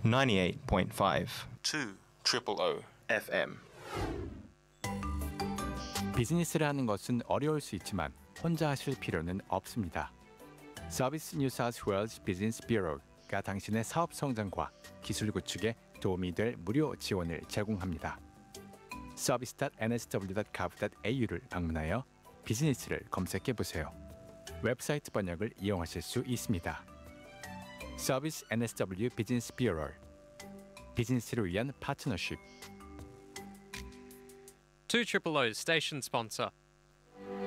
98.5 2 FM. 비즈니스를 하는 것은 어려울 수 있지만 혼자 하실 필요는 없습니다. 서비스 뉴 사우스 웨일즈 비즈니스 뷰로가 당신의 사업 성장과 기술 구축에 도움이 될 무료 지원을 제공합니다. service.nsw.gov.au를 방문하여 비즈니스를 검색해 보세요. 웹사이트 번역을 이용하실 수 있습니다. 서비스 NSW 비즈니스 뷰로, 비즈니스를 위한 파트너십. 2 O's station sponsor.